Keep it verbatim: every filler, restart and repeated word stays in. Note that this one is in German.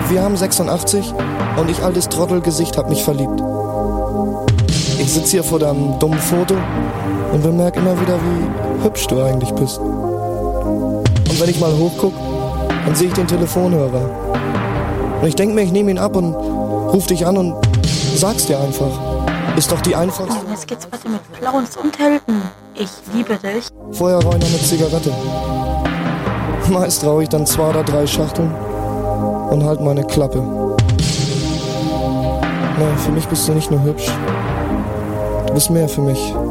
Wir haben sechsundachtzig und ich, altes Trottelgesicht, hab mich verliebt. Ich sitz hier vor deinem dummen Foto und bemerk immer wieder, wie hübsch du eigentlich bist. Und wenn ich mal hochguck, dann sehe ich den Telefonhörer. Und ich denk mir, ich nehme ihn ab und ruf dich an und sag's dir einfach. Ist doch die einfachste... Oh, jetzt geht's weiter mit Clowns und Helden. Ich liebe dich. Vorher rauche ich noch eine Zigarette. Meist rauche ich dann zwei oder drei Schachteln und halt meine Klappe. Na, für mich bist du nicht nur hübsch. Du bist mehr für mich.